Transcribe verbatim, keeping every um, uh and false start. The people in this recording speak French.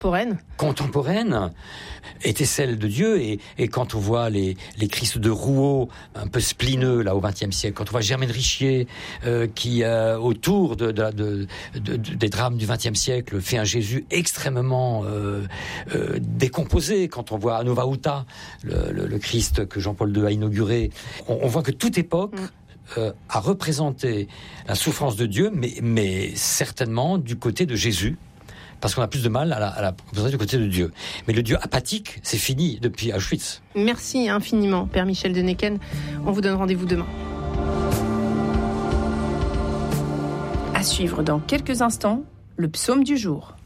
contemporaine. contemporaine était celle de Dieu. Et, et quand on voit les, les Christ de Rouault, un peu splineux, là, au vingtième siècle, quand on voit Germaine Richier, euh, qui, euh, autour de, de, de, de, de, des drames du vingtième siècle, fait un Jésus extrêmement euh, euh, décomposé. Quand on voit Anova Uta, le, le, le Christ que Jean-Paul deux a inauguré, on, on voit que toute époque mm. euh, a représenté la souffrance de Dieu, mais, mais certainement du côté de Jésus, parce qu'on a plus de mal à la, à la représenter du côté de Dieu. Mais le Dieu apathique, c'est fini depuis Auschwitz. Merci infiniment, Père Michel Denecken. On vous donne rendez-vous demain. À suivre dans quelques instants, le psaume du jour.